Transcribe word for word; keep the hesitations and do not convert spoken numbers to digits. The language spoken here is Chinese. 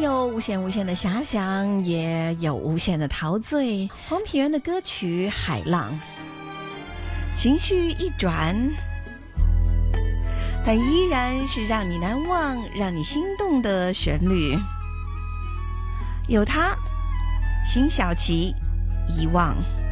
有无限无限的遐想，也有无限的陶醉。黄品源的歌曲《海浪》，情绪一转，但依然是让你难忘、让你心动的旋律。有他，辛晓琪，遗忘。